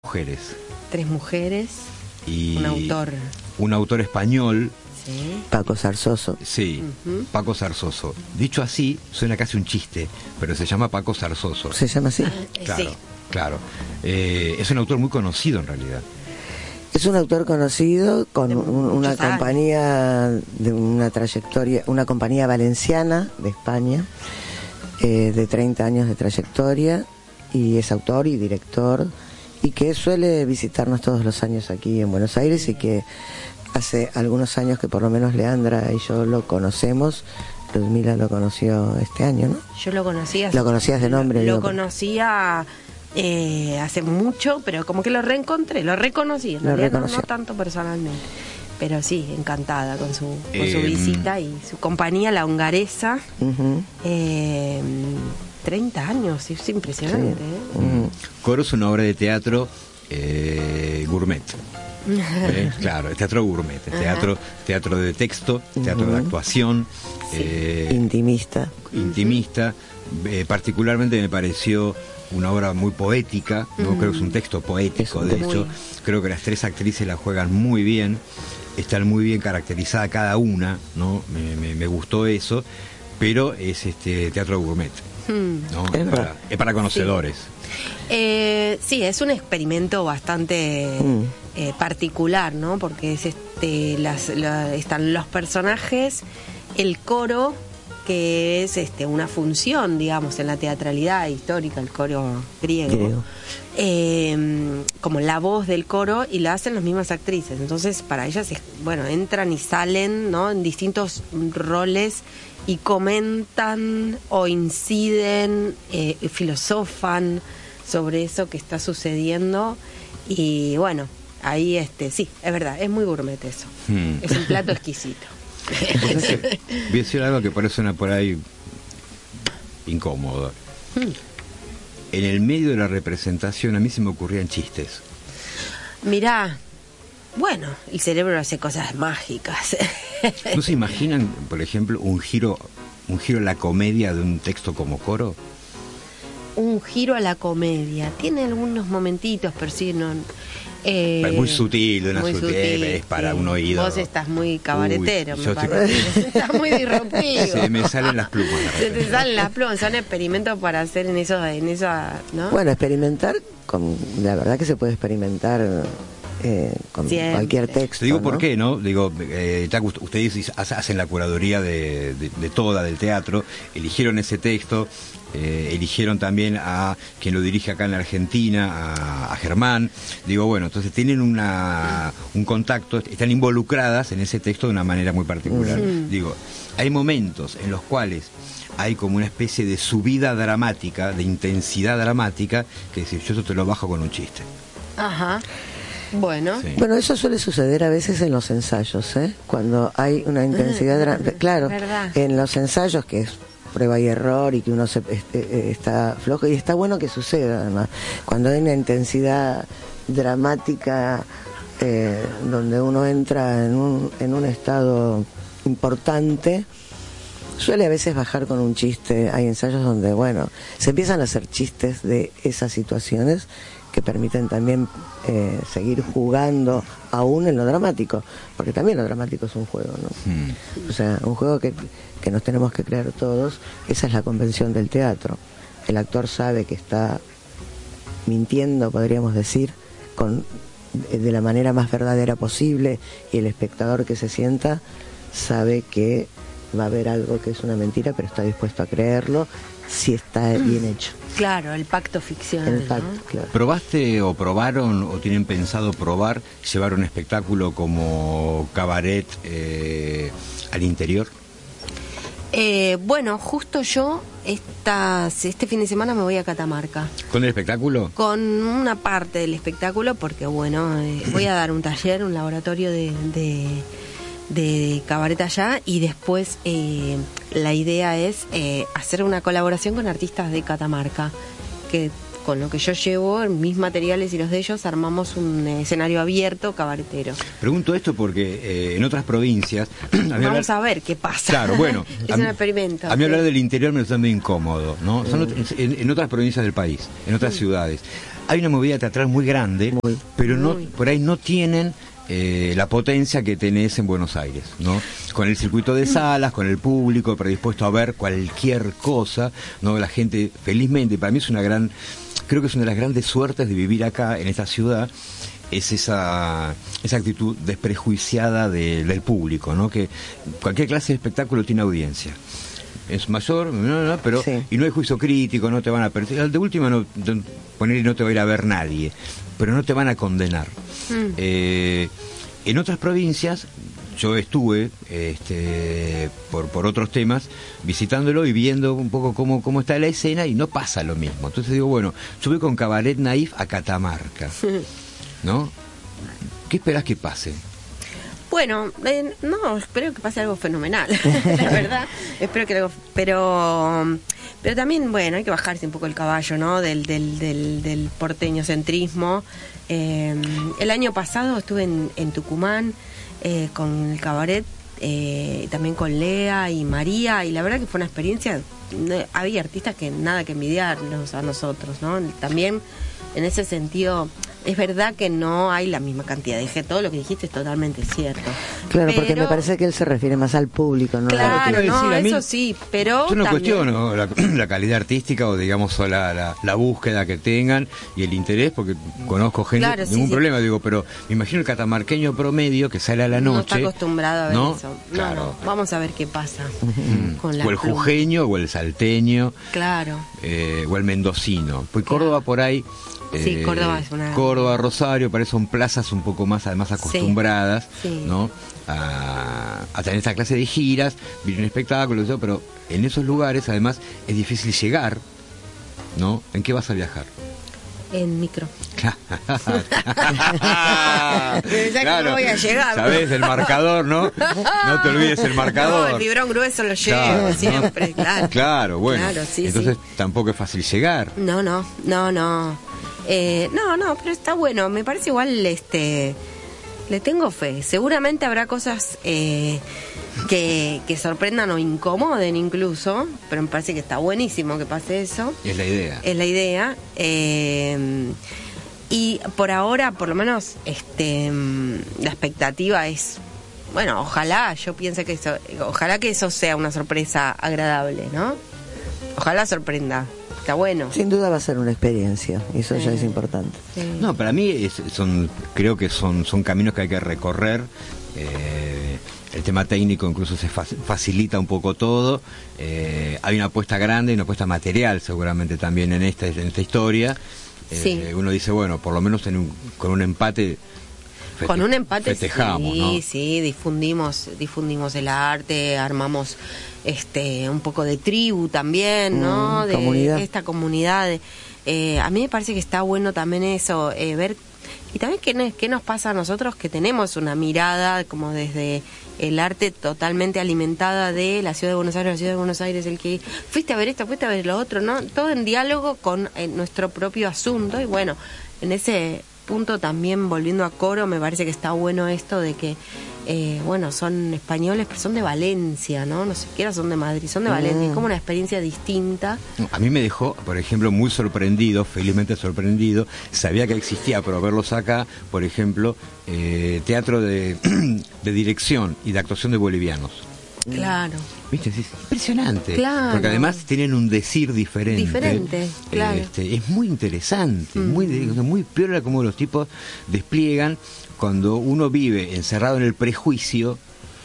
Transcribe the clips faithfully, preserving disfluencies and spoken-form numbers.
mujeres. Tres mujeres. Y un autor. Un autor español. Sí. Paco Zarzoso. Sí, Uh-huh. Paco Zarzoso. Dicho así, suena casi un chiste, pero se llama Paco Zarzoso. ¿Se llama así? Ah, Claro, sí. claro. Eh, es un autor muy conocido en realidad. Es un autor conocido con De un- una muchos años. compañía de una trayectoria, una compañía valenciana de España, eh, de treinta años de trayectoria, y es autor y director, y que suele visitarnos todos los años aquí en Buenos Aires, y que hace algunos años que por lo menos Leandra y yo lo conocemos. Ludmila lo conoció este año, ¿no? Yo lo conocía. Lo conocías de nombre, Lo, digo, lo conocía eh, hace mucho, pero como que lo reencontré, lo reconocí. En Lo realidad no, reconoció. no tanto personalmente. Pero sí, encantada con su, con su Eh, visita y su compañía, la hongaresa. Ujú. Eh, treinta años, es impresionante. Sí. ¿eh? Mm. Coro es una obra de teatro eh, gourmet. Eh, Claro, es teatro gourmet, es Ajá. teatro, teatro de texto, teatro de Ujú. actuación, Sí. eh, Intimista. intimista. Eh, particularmente me pareció una obra muy poética, ¿no? Mm. Creo que es un texto poético, Es un de texto. hecho. Muy. Creo que las tres actrices la juegan muy bien, están muy bien caracterizadas cada una, ¿no? Me, me- me gustó eso, pero es este teatro gourmet, Hmm. ¿no? Es Es para, verdad. es para conocedores. Eh, sí, es un experimento bastante Mm. eh, particular, ¿no? Porque es este, las, la- están los personajes, el coro, que es este, una función, digamos, en la teatralidad histórica, el coro griego, Griego. eh, como la voz del coro, y la hacen las mismas actrices. Entonces, para ellas, es, bueno, entran y salen, ¿no? En distintos roles y comentan o inciden, eh, filosofan sobre eso que está sucediendo. Y bueno, ahí este sí, es verdad, es muy gourmet eso. Hmm. Es un plato exquisito. Entonces, voy a decir algo que parece una por ahí incómodo. En el medio de la representación a mí se me ocurrían chistes. Mirá, bueno, el cerebro hace cosas mágicas. ¿No se imaginan, por ejemplo, un giro, un giro en la comedia de un texto como Coro? Un giro a la comedia. Tiene algunos momentitos, pero sí, no... eh, Es muy sutil, de una muy sutil, es para sí. un oído. Vos estás muy cabaretero, Uy, me yo estoy- parece. Estás muy disruptivo. Se me salen las plumas. de Se te repente. salen las plumas, son experimentos para hacer en eso, en esa, ¿no? Bueno, experimentar, con la verdad que se puede experimentar eh, con Siempre. cualquier texto. Te digo ¿no? por qué, ¿no? Digo, eh, ya que ust- ustedes hace- hacen la curaduría de, de- de toda, del teatro, eligieron ese texto, eh, eligieron también a quien lo dirige acá en la Argentina, a, a Germán. Digo, bueno, entonces tienen una, un contacto, están involucradas en ese texto de una manera muy particular. Ujú. Digo, hay momentos en los cuales hay como una especie de subida dramática, de intensidad dramática, que si yo eso te lo bajo con un chiste. Ajá. Bueno. Sí. Bueno, eso suele suceder a veces en los ensayos, ¿eh? Cuando hay una intensidad dramática. Claro, Verdad. en los ensayos, que es prueba y error, y que uno se, este, eh, está flojo, y está bueno que suceda, además. Cuando hay una intensidad dramática, eh, donde uno entra en un, en un estado importante, suele a veces bajar con un chiste. Hay ensayos donde, bueno, se empiezan a hacer chistes de esas situaciones que permiten también eh, seguir jugando aún en lo dramático, porque también lo dramático es un juego, ¿no? Mm. O sea, un juego que, que nos tenemos que creer todos. Esa es la convención del teatro. El actor sabe que está mintiendo, podríamos decir, con de la manera más verdadera posible, y el espectador que se sienta sabe que va a haber algo que es una mentira, pero está dispuesto a creerlo si está bien hecho. Claro, el pacto ficcional, El pacto, ¿no? claro. ¿Probaste o probaron o tienen pensado probar llevar un espectáculo como cabaret eh, al interior? Eh, bueno, justo yo estas, este fin de semana me voy a Catamarca ¿Con el espectáculo? con una parte del espectáculo, porque bueno, eh, voy a dar un taller, un laboratorio de, de, de cabaret allá, y después eh, la idea es eh, hacer una colaboración con artistas de Catamarca, que con lo que yo llevo, mis materiales y los de ellos, armamos un escenario abierto cabaretero. Pregunto esto porque eh, en otras provincias... a mí Vamos hablar, a ver qué pasa. Claro, bueno. Es a un mí, experimento. A mí sí. hablar del interior me resulta muy incómodo, ¿no? Son ot- en, en otras provincias del país, en otras Mm. ciudades. Hay una movida teatral muy grande, Muy. pero no Muy. por ahí no tienen... Eh, la potencia que tenés en Buenos Aires, ¿no? Con el circuito de salas, con el público predispuesto a ver cualquier cosa, ¿no? La gente, felizmente, para mí es una gran, creo que es una de las grandes suertes de vivir acá, en esta ciudad, es esa, esa actitud desprejuiciada de, del público, ¿no? Que cualquier clase de espectáculo tiene audiencia. Es mayor, no, no, pero Sí. y no hay juicio crítico, no te van a perseguir. De última, no, de, poner y no te va a ir a ver nadie, pero no te van a condenar. Mm. Eh, en otras provincias, yo estuve este, por, por otros temas visitándolo y viendo un poco cómo, cómo está la escena y no pasa lo mismo. Entonces digo, bueno, yo voy con Cabaret Naif a Catamarca, ¿no? ¿Qué esperás que pase? Bueno, eh, no, espero que pase algo fenomenal, la verdad. Espero que algo, pero, pero también, bueno, hay que bajarse un poco el caballo, ¿no? Del, del, del, del porteño centrismo. Eh, el año pasado estuve en, en Tucumán eh, con el cabaret, eh, también con Lea y María, y la verdad que fue una experiencia. No, había artistas que nada que envidiarnos a nosotros, ¿no? También en ese sentido. Es verdad que no hay la misma cantidad de gente. Todo lo que dijiste es totalmente cierto. Claro, pero, porque me parece que él se refiere más al público, ¿no? Claro, Te iba a no, decir, a mí- eso sí, pero Yo no también- cuestiono la, la calidad artística o digamos o la, la, la búsqueda que tengan y el interés, porque conozco gente, Claro, sí, ningún sí. problema, digo, pero me imagino el catamarqueño promedio que sale a la no noche. está acostumbrado a ver ¿no? eso. No, Claro. no, vamos a ver qué pasa Mm. con la O el pluma. jujeño o el salteño Claro. eh, o el mendocino. Pues Córdoba por ahí. Sí, eh, Córdoba es una- Córdoba, Rosario, parece son plazas un poco más además acostumbradas, sí. ¿no? A, a tener esta clase de giras, vivir un espectáculo, eso, pero en esos lugares además es difícil llegar, ¿no? ¿En qué vas a viajar? En micro. Pensé que no voy a llegar. ¿Sabes? El marcador, ¿no? No te olvides el marcador. No, el fibrón grueso lo llevo Claro, ¿no? siempre, claro. Claro, bueno. Claro, sí, entonces sí. tampoco es fácil llegar. No, no, no, no. Eh, no, no, pero está bueno. Me parece igual, este, le tengo fe. Seguramente habrá cosas eh, que, que sorprendan o incomoden incluso, pero me parece que está buenísimo que pase eso. Es la idea. Es la idea. Eh, y por ahora, por lo menos, este, la expectativa es, bueno, ojalá, yo pienso que eso, ojalá que eso sea una sorpresa agradable, ¿no? Ojalá sorprenda. Está bueno. Sin duda va a ser una experiencia, eso Sí. ya es importante. Sí. No, para mí es- son, creo que son, son caminos que hay que recorrer. Eh, el tema técnico incluso se fa- facilita un poco todo. Eh, hay una apuesta grande, una apuesta material seguramente también en esta, en esta historia. Eh, Sí. Uno dice, bueno, por lo menos en un- con un empate feste- Con un empate festejamos, sí, ¿no? sí, difundimos, difundimos el arte, armamos este un poco de tribu también, ¿no? Mm, de comunidad. esta comunidad. de- eh, a mí me parece que está bueno también eso, eh, ver y también qué, ne- qué nos pasa a nosotros que tenemos una mirada como desde el arte totalmente alimentada de la ciudad de Buenos Aires, la ciudad de Buenos Aires, el que fuiste a ver esto, fuiste a ver lo otro, ¿no? Todo en diálogo con eh, nuestro propio asunto y bueno, en ese punto también volviendo a Coro me parece que está bueno esto de que eh, bueno, son españoles pero son de Valencia, ¿no? No siquiera son de Madrid, son de Valencia, es como una experiencia distinta. A mí me dejó, por ejemplo, muy sorprendido, felizmente sorprendido. Sabía que existía, pero verlos acá, por ejemplo, eh, teatro de, de dirección y de actuación de bolivianos. Claro. ¿Viste? Es impresionante. Claro. Porque además tienen un decir diferente. Diferente, claro. Este, es muy interesante, Mm. muy, muy piola como los tipos despliegan cuando uno vive encerrado en el prejuicio.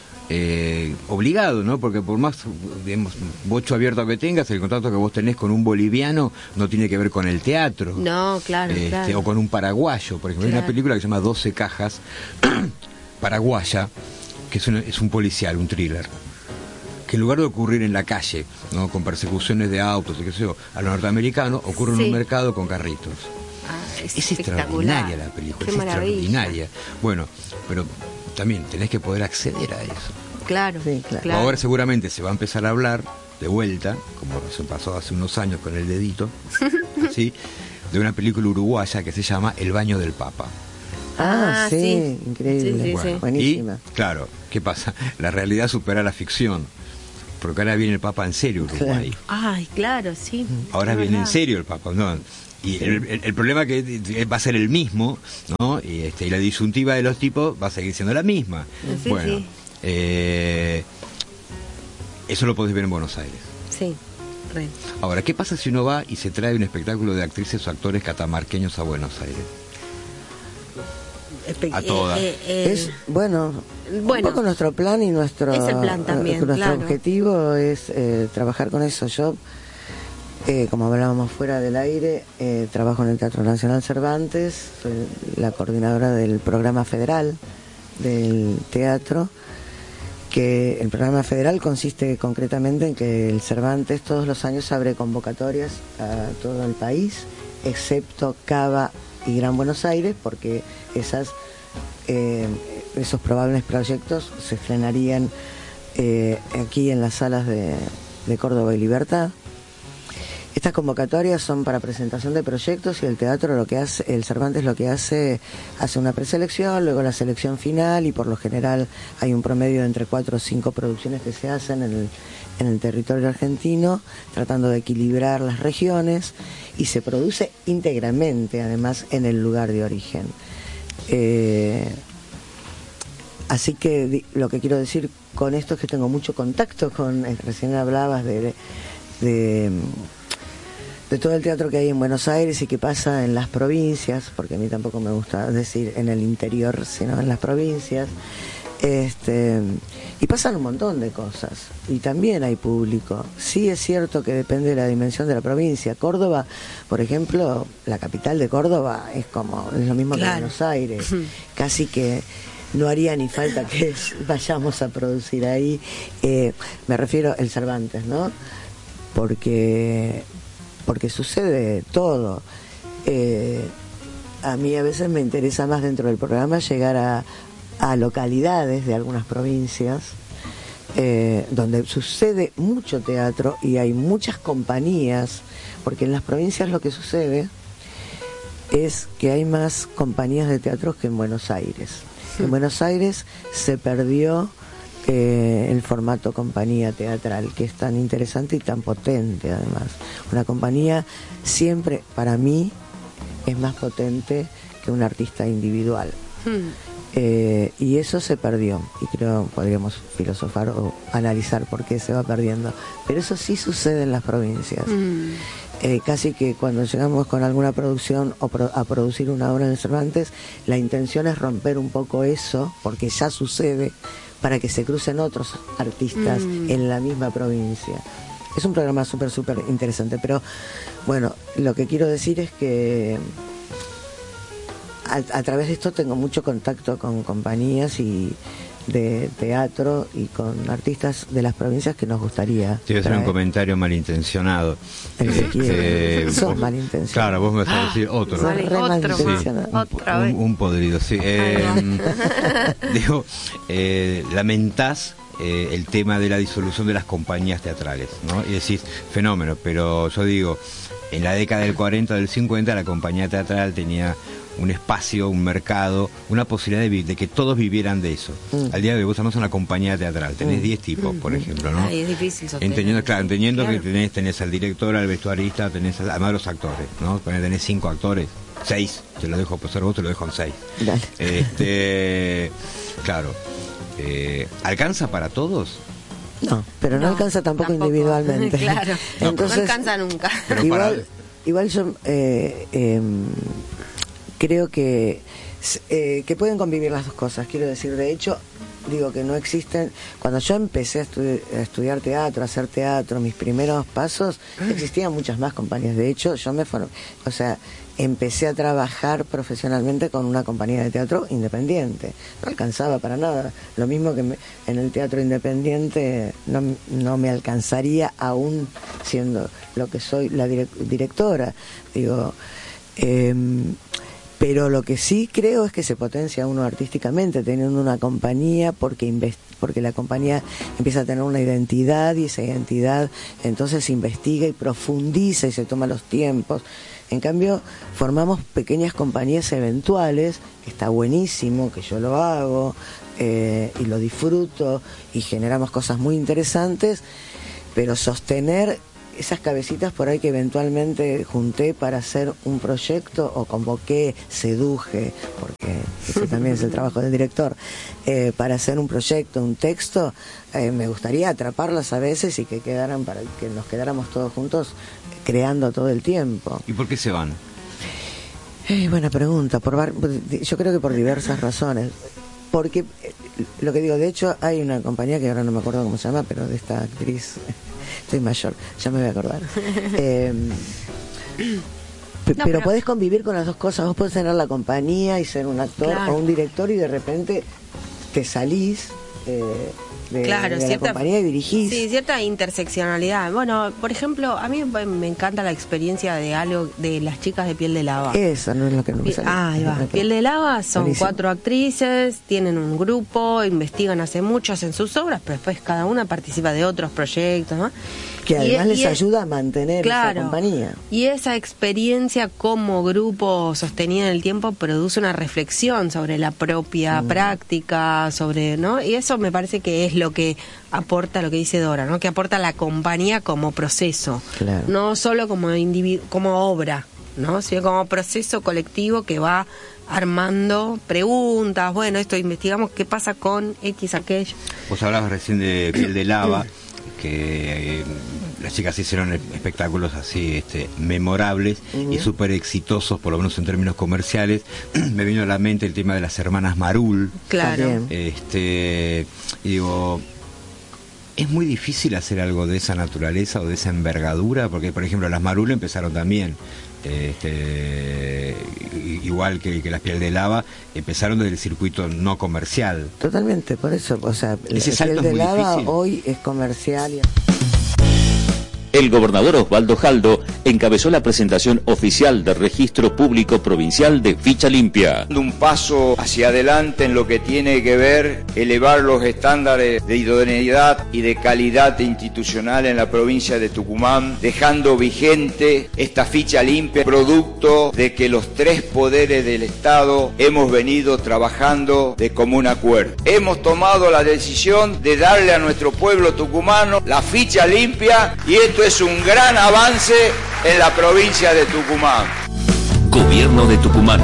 Eh, obligado, ¿no? Porque por más, digamos, bocho abierto que tengas, el contacto que vos tenés con un boliviano no tiene que ver con el teatro. No, claro, Este, claro. O con un paraguayo, por ejemplo. Hay una Claro. película que se llama doce cajas, paraguaya, que es un, es un policial, un thriller, que en lugar de ocurrir en la calle, ¿no? Con persecuciones de autos y qué sé yo, a los norteamericanos, ocurre en Sí. un mercado con carritos. Ah, es, Es espectacular. extraordinaria la película, Qué es maravilla. extraordinaria. Bueno, pero también tenés que poder acceder a eso. Claro, Sí, claro. claro. Ahora seguramente se va a empezar a hablar de vuelta, como se pasó hace unos años con el dedito, así, de una película uruguaya que se llama El baño del Papa. Ah, Ah, sí, sí. increíble. Sí, sí, Bueno, sí. Buenísima. Y, claro, ¿qué pasa? La realidad supera la ficción. Porque ahora viene el Papa en serio, Uruguay. Ay, claro, sí. Ahora es viene en verdad. serio el Papa, ¿no? Y el, el, el problema que va a ser el mismo, ¿no? Y, este, y la disyuntiva de los tipos va a seguir siendo la misma. Sí, bueno, sí. eh, eso lo podés ver en Buenos Aires. Sí, re. Ahora, ¿qué pasa si uno va y se trae un espectáculo de actrices o actores catamarqueños a Buenos Aires? Espe- A todas. eh, eh, eh, Es, bueno, Bueno, un poco nuestro plan y nuestro, es el plan también, eh, nuestro claro. objetivo es eh, trabajar con eso. Yo, eh, como hablábamos fuera del aire, eh, trabajo en el Teatro Nacional Cervantes, soy la coordinadora del programa federal del teatro, que el programa federal consiste concretamente en que el Cervantes todos los años abre convocatorias a todo el país, excepto Cava y Gran Buenos Aires, porque esas eh, esos probables proyectos se estrenarían eh, aquí en las salas de, de Córdoba y Libertad. Estas convocatorias son para presentación de proyectos y el teatro lo que hace, el Cervantes lo que hace, hace una preselección, luego la selección final y por lo general hay un promedio de entre cuatro o cinco producciones que se hacen en el, en el territorio argentino, tratando de equilibrar las regiones y se produce íntegramente además en el lugar de origen. Eh, así que di, lo que quiero decir con esto es que tengo mucho contacto con, eh, recién hablabas de, de, de todo el teatro que hay en Buenos Aires y que pasa en las provincias, porque a mí tampoco me gusta decir en el interior, sino en las provincias. Este, y pasan un montón de cosas y también hay público. Sí es cierto que depende de la dimensión de la provincia. Córdoba, por ejemplo, la capital de Córdoba es como es lo mismo Claro. que Buenos Aires, casi que no haría ni falta que vayamos a producir ahí. Eh, me refiero al Cervantes, ¿no? Porque porque sucede todo. Eh, a mí a veces me interesa más dentro del programa llegar a a localidades de algunas provincias eh, donde sucede mucho teatro y hay muchas compañías, porque en las provincias lo que sucede es que hay más compañías de teatro que en Buenos Aires. Sí. En Buenos Aires se perdió eh, el formato compañía teatral, que es tan interesante y tan potente además. Una compañía siempre, para mí, es más potente que un artista individual. Hmm. Eh, y eso se perdió y creo que podríamos filosofar o analizar por qué se va perdiendo, pero eso sí sucede en las provincias. Mm. Eh, casi que cuando llegamos con alguna producción o pro, a producir una obra en el Cervantes, la intención es romper un poco eso porque ya sucede, para que se crucen otros artistas mm. en la misma provincia. Es un programa súper súper interesante, pero bueno, lo que quiero decir es que A, a través de esto tengo mucho contacto con compañías y de teatro y con artistas de las provincias que nos gustaría. Te voy a hacer un comentario malintencionado. Eh, Sos malintencionado. Claro, vos me vas a decir otro. Vale, Re otro, malintencionado. Un, otra un, vez. un podrido, sí. Eh, digo, eh, lamentás eh, el tema de la disolución de las compañías teatrales, ¿no? Y decís, fenómeno, pero yo digo, en la década del cuarenta, del cincuenta, la compañía teatral tenía un espacio, un mercado, una posibilidad de, de que todos vivieran de eso. Mm. Al día de hoy vos armás una compañía teatral, tenés diez mm. tipos, por ejemplo, ¿no? Ay, es difícil sostener. Entendiendo, claro, entendiendo claro. que tenés, tenés al director, al vestuarista, tenés al, además los actores, ¿no? Tenés cinco actores, seis, te lo dejo pasar vos, te lo dejo en seis. Dale. Este, claro, eh, ¿alcanza para todos? No, pero no, no alcanza tampoco, tampoco individualmente. Claro, entonces, no alcanza nunca. Igual, igual yo eh, eh, creo que eh, que pueden convivir las dos cosas. Quiero decir, de hecho, digo que no existen. Cuando yo empecé a, estu a estudiar teatro, a hacer teatro, mis primeros pasos, existían muchas más compañías. De hecho, yo me formé, o sea, empecé a trabajar profesionalmente con una compañía de teatro independiente. No alcanzaba para nada. Lo mismo que me, en el teatro independiente no, no me alcanzaría aún siendo lo que soy la direc directora. Digo, eh, pero lo que sí creo es que se potencia uno artísticamente teniendo una compañía, porque porque la compañía empieza a tener una identidad y esa identidad entonces se investiga y profundiza y se toma los tiempos. En cambio, formamos pequeñas compañías eventuales, que está buenísimo, que yo lo hago eh, y lo disfruto y generamos cosas muy interesantes, pero sostener esas cabecitas por ahí que eventualmente junté para hacer un proyecto o convoqué, seduje, porque eso también es el trabajo del director, eh, para hacer un proyecto, un texto, eh, me gustaría atraparlas a veces y que quedaran, para que nos quedáramos todos juntos creando todo el tiempo. ¿Y por qué se van? Eh, buena pregunta, por var- yo creo que por diversas razones. Porque, eh, lo que digo, de hecho hay una compañía que ahora no me acuerdo cómo se llama, pero de esta actriz, estoy mayor, ya me voy a acordar. Eh, pe- No, pero, pero- podés convivir con las dos cosas, vos podés tener la compañía y ser un actor Claro. o un director y de repente te salís eh, de, Claro, de la cierta, compañía y dirigís. sí, cierta interseccionalidad. Bueno, por ejemplo, a mí me me encanta la experiencia de algo de las chicas de Piel de Lava. Eso no es lo que no me Pi- sale. Ah, ahí va. Piel de Lava son Buenísimo. cuatro actrices, tienen un grupo, investigan hace mucho, hacen sus obras, pero después cada una participa de otros proyectos, ¿no? Que Y- además y les es- ayuda a mantener Claro. esa compañía. Y esa experiencia como grupo sostenida en el tiempo produce una reflexión sobre la propia Mm. práctica, sobre, ¿no? Y eso me parece que es lo que aporta lo que dice Dora, ¿no? Que aporta la compañía como proceso, Claro. no solo como individu- como obra, ¿no? Sino como proceso colectivo que va armando preguntas, bueno, esto investigamos qué pasa con X aquello. Vos hablabas recién de Piel de Lava, que eh, las chicas hicieron espectáculos así este, memorables Uh-huh. y súper exitosos, por lo menos en términos comerciales. Me vino a la mente el tema de las hermanas Marul. Claro. También. Este, y digo, es muy difícil hacer algo de esa naturaleza o de esa envergadura, porque por ejemplo las Marul empezaron también, este, igual que, que las Piel de Lava, empezaron desde el circuito no comercial. Totalmente, por eso, o sea, Ese el salto Piel es de muy Lava difícil. hoy es comercial y... El gobernador Osvaldo Jaldo encabezó la presentación oficial del Registro Público Provincial de Ficha Limpia. Un paso hacia adelante en lo que tiene que ver elevar los estándares de idoneidad y de calidad institucional en la provincia de Tucumán, dejando vigente esta ficha limpia, producto de que los tres poderes del Estado hemos venido trabajando de común acuerdo. Hemos tomado la decisión de darle a nuestro pueblo tucumano la ficha limpia y esto es un gran avance en la provincia de Tucumán. Gobierno de Tucumán.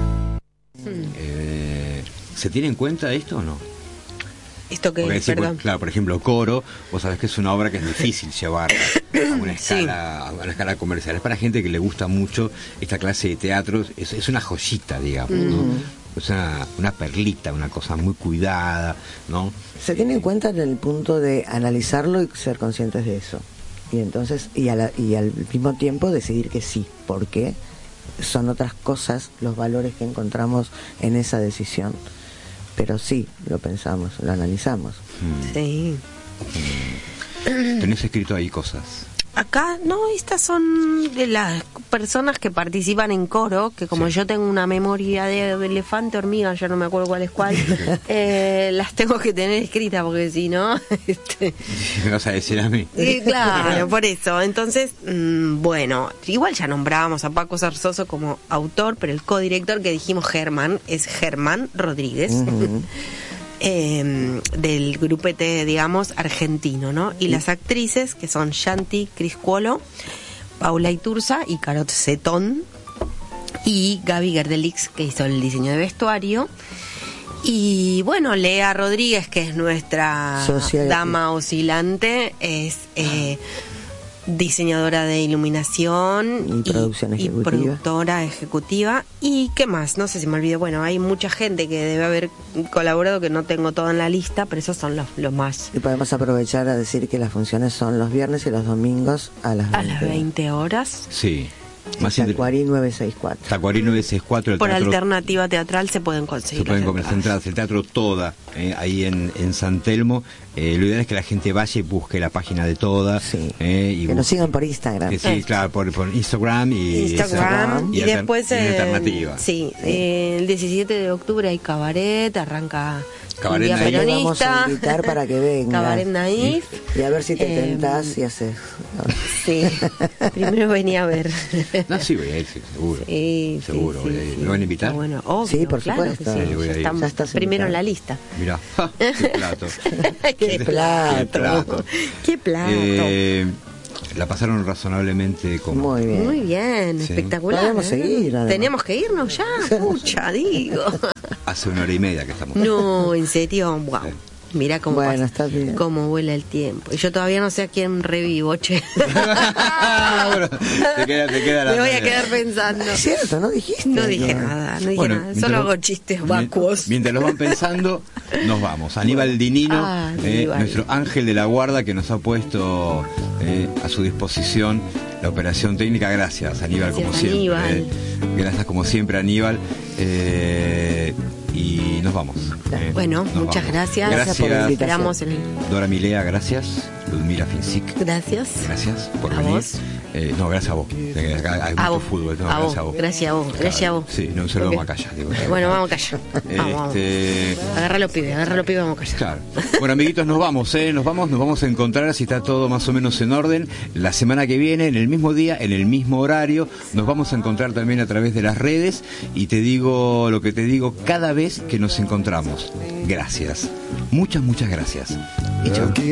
Eh, ¿Se tiene en cuenta esto o no? Esto que, Porque decir, perdón. pues, claro, por ejemplo, Coro, vos sabés que es una obra que es difícil llevar a una Sí. escala, a una escala comercial. Es para gente que le gusta mucho esta clase de teatro, es, es una joyita, digamos, ¿no? Es una, una perlita, una cosa muy cuidada, ¿no? Se tiene en cuenta en el punto de analizarlo y ser conscientes de eso. Y entonces, y, a la- y al mismo tiempo decidir que sí, porque son otras cosas los valores que encontramos en esa decisión. Pero sí, lo pensamos, lo analizamos. Sí. Tenés escrito ahí cosas. Acá, no, estas son de las personas que participan en coro, que como Sí. yo tengo una memoria de elefante, hormiga, ya no me acuerdo cuál es cuál, eh, las tengo que tener escritas porque si no... Este, ¿Me vas a decir a mí? sí, claro, por eso. Entonces, mmm, bueno, igual ya nombrábamos a Paco Zarzoso como autor, pero el codirector que dijimos Germán es Germán Rodríguez. Ujú. Eh, del grupete, digamos, argentino, ¿no? Y las actrices, que son Shanti Criscuolo, Paula Iturza y Carot Cetón, y Gaby Gerdelix, que hizo el diseño de vestuario. Y bueno, Lea Rodríguez, que es nuestra Socia- dama oscilante, es eh, diseñadora de iluminación Y producción y ejecutiva. productora ejecutiva. ¿Y qué más? No sé si me olvidé. Bueno, hay mucha gente que debe haber colaborado que no tengo todo en la lista, pero esos son los, los más. Y podemos aprovechar a decir que las funciones son los viernes y los domingos a las A veinte. las veinte horas. Sí. Más inter- Tacuarí novecientos sesenta y cuatro. Tacuarí novecientos sesenta y cuatro, el Por teatro, alternativa teatral se pueden conseguir. se pueden las comer las entradas, el teatro Toda, eh, ahí en, en San Telmo. Eh, lo ideal es que la gente vaya y busque la página de Toda. Sí. eh, y Que nos busque- sigan por Instagram. que sí, claro, por, por Instagram y Instagram y, y, alter- después y en eh, alternativa. sí, eh, el diecisiete de octubre hay cabaret, arranca Cabaret un día Naif. Te vamos peronista, a invitar para que venga. cabaret naif. Y a ver si te Eh, tentás y haces. Sí, primero venía a ver. No, sí, voy a ir, sí, seguro. Sí, seguro, sí, voy a ir. sí, ¿Me van a invitar? está bueno, obvio, Sí, por claro supuesto. que sí, Sí, voy a ya ir. estamos Ya estás primero invitado. en la lista. Mirá, ¡ja! ¡Qué plato! Qué plato. Qué plato. Qué plato. Eh, la pasaron razonablemente como... Muy bien. Muy bien, Sí. espectacular. Podemos ¿eh? seguir, además. Tenemos que irnos ya, pucha, digo. Hace una hora y media que estamos. No, en serio, wow. Sí. Mira cómo Bueno, pasa, está bien. cómo vuela el tiempo. Y yo todavía no sé a quién revivo, che. Bueno, te queda, te queda la Me voy a tarea. quedar pensando. Es cierto, no dijiste. No dije No. nada, no dije Bueno, nada. mientras Solo lo- hago chistes mien- vacuos. Mientras los van pensando, nos vamos. Aníbal Dinino, Ah, eh, Aníbal. nuestro ángel de la guarda que nos ha puesto eh, a su disposición la operación técnica. Gracias, Aníbal, Gracias, como siempre. Aníbal. eh. Gracias, como siempre, Aníbal. Eh, y nos vamos. eh. Bueno, Nos muchas vamos. gracias. Gracias por la Gracias, invitación. Esperamos el. Dora Milea, gracias. Ludmila Finsic. Gracias. Gracias por A venir. vos. Eh, no, gracias a vos. Eh, acá hay A mucho vos. fútbol. No, A gracias vos. a vos. Gracias a vos. Gracias a vos. Sí, no, se lo Ok. vamos a callar. Digo, Bueno, vamos a callar. Vamos, vamos. Este, Agarra los pibes, agarra los pibes, vamos a callar. Claro. Bueno, amiguitos, nos vamos, ¿eh? Nos vamos, nos vamos a encontrar, si está todo más o menos en orden, la semana que viene, en el mismo día, en el mismo horario. Nos vamos a encontrar también a través de las redes y te digo lo que te digo cada vez que nos encontramos. Gracias. Muchas, muchas gracias. Y chau.